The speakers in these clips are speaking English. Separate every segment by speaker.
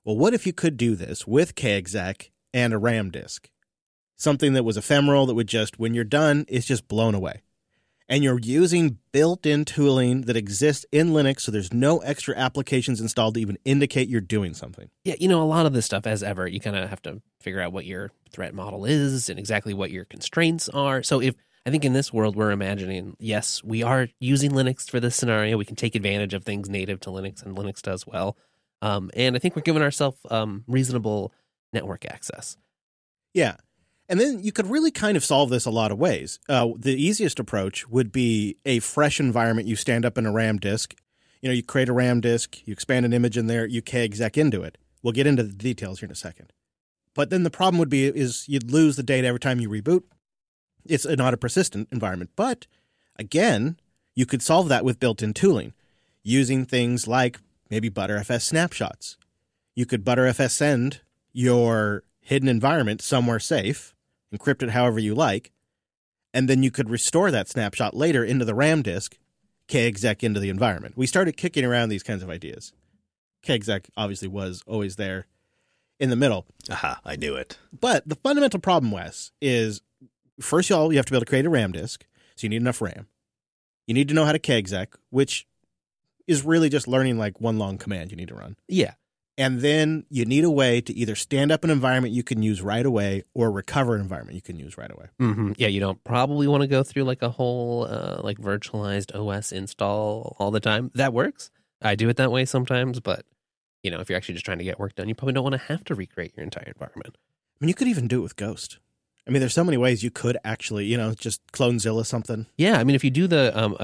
Speaker 1: Well, what if you could do this with kexec and a RAM disk? Something that was ephemeral that would just, when you're done, it's just blown away. And you're using built-in tooling that exists in Linux, so there's no extra applications installed to even indicate you're doing something.
Speaker 2: Yeah, a lot of this stuff, as ever, you kind of have to figure out what your threat model is and exactly what your constraints are. So I think in this world, we're imagining, yes, we are using Linux for this scenario. We can take advantage of things native to Linux, and Linux does well. And I think we're giving ourselves reasonable network access.
Speaker 1: Yeah. And then you could really kind of solve this a lot of ways. The easiest approach would be a fresh environment. You stand up in a RAM disk. You create a RAM disk, you expand an image in there, you kexec into it. We'll get into the details here in a second. But then the problem would be is you'd lose the data every time you reboot. It's not a persistent environment. But again, you could solve that with built-in tooling using things like maybe Btrfs snapshots. You could Btrfs send your hidden environment somewhere safe, encrypt it however you like, and then you could restore that snapshot later into the RAM disk, kexec into the environment. We started kicking around these kinds of ideas. Kexec obviously was always there in the middle.
Speaker 3: Aha, I knew it.
Speaker 1: But the fundamental problem, Wes, is first of all, you have to be able to create a RAM disk, so you need enough RAM. You need to know how to kexec, which is really just learning like one long command you need to run.
Speaker 2: Yeah.
Speaker 1: And then you need a way to either stand up an environment you can use right away or recover an environment you can use right away.
Speaker 2: Mm-hmm. Yeah, you don't probably want to go through like a whole virtualized OS install all the time. That works. I do it that way sometimes, but if you're actually just trying to get work done, you probably don't want to have to recreate your entire environment.
Speaker 1: I mean, you could even do it with Ghost. I mean, there's so many ways you could actually, just Clonezilla something.
Speaker 2: Yeah, I mean, if you do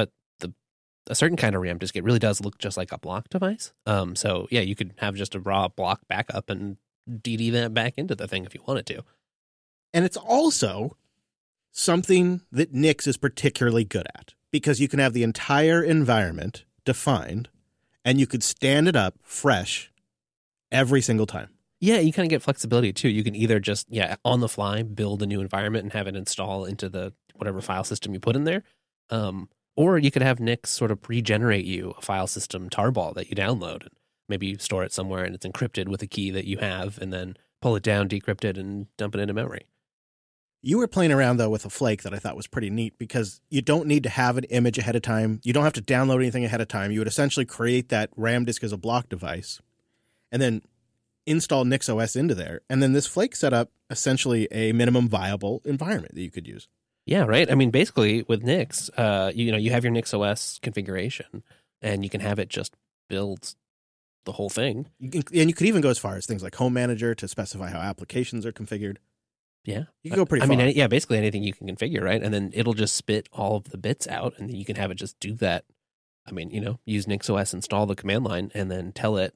Speaker 2: a certain kind of RAM disk, it really does look just like a block device. So yeah, you could have just a raw block backup and DD that back into the thing if you wanted to.
Speaker 1: And it's also something that Nix is particularly good at because you can have the entire environment defined and you could stand it up fresh every single time.
Speaker 2: Yeah, you kind of get flexibility too. You can either just, on the fly, build a new environment and have it install into the whatever file system you put in there. Or you could have Nix sort of pre-generate you a file system tarball that you download. And maybe you store it somewhere and it's encrypted with a key that you have and then pull it down, decrypt it, and dump it into memory.
Speaker 1: You were playing around, though, with a flake that I thought was pretty neat because you don't need to have an image ahead of time. You don't have to download anything ahead of time. You would essentially create that RAM disk as a block device and then install NixOS into there. And then this flake set up essentially a minimum viable environment that you could use.
Speaker 2: Yeah, right. I mean, basically with Nix, you have your NixOS configuration and you can have it just build the whole thing.
Speaker 1: And you could even go as far as things like Home Manager to specify how applications are configured.
Speaker 2: Yeah.
Speaker 1: You can go pretty far.
Speaker 2: I mean, basically anything you can configure, right? And then it'll just spit all of the bits out and then you can have it just do that. I mean, use NixOS, install the command line, and then tell it,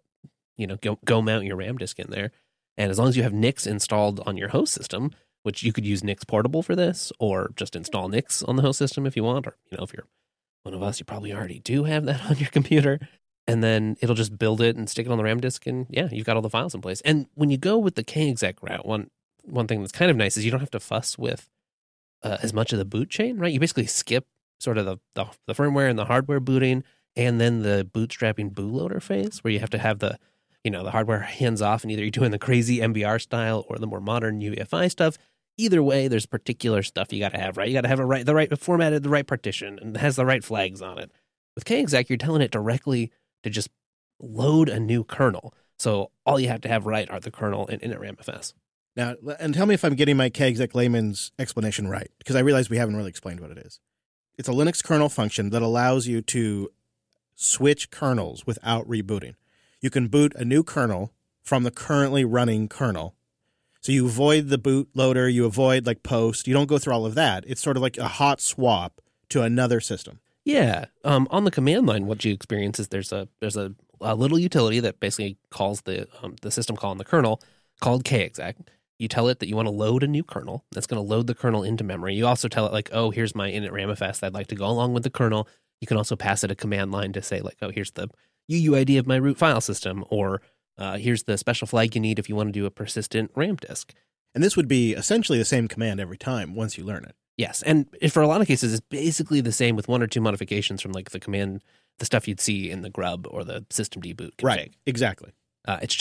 Speaker 2: go mount your RAM disk in there. And as long as you have Nix installed on your host system, which you could use Nix Portable for this, or just install Nix on the host system if you want, or, if you're one of us, you probably already do have that on your computer. And then it'll just build it and stick it on the RAM disk, and you've got all the files in place. And when you go with the kexec route, one thing that's kind of nice is you don't have to fuss with as much of the boot chain, right? You basically skip sort of the firmware and the hardware booting, and then the bootstrapping bootloader phase, where you have to have the hardware hands off, and either you're doing the crazy MBR style or the more modern UEFI stuff. Either way, there's particular stuff you got to have, right? You got to have the right formatted, the right partition, and it has the right flags on it. With kexec, you're telling it directly to just load a new kernel. So all you have to have right are the kernel and initramfs.
Speaker 1: Now, and tell me if I'm getting my kexec layman's explanation right, because I realize we haven't really explained what it is. It's a Linux kernel function that allows you to switch kernels without rebooting. You can boot a new kernel from the currently running kernel. So you avoid the bootloader, you avoid like post, you don't go through all of that. It's sort of like a hot swap to another system.
Speaker 2: Yeah. On the command line, what you experience is there's a little utility that basically calls the system call on the kernel called kexec. You tell it that you want to load a new kernel. That's going to load the kernel into memory. You also tell it like, oh, here's my initramfs I'd like to go along with the kernel. You can also pass it a command line to say like, oh, here's the UUID of my root file system, or here's the special flag you need if you want to do a persistent RAM disk.
Speaker 1: And this would be essentially the same command every time once you learn it.
Speaker 2: Yes, and for a lot of cases, it's basically the same with one or two modifications from like the stuff you'd see in the grub or the system deboot config.
Speaker 1: Right, exactly.
Speaker 2: It's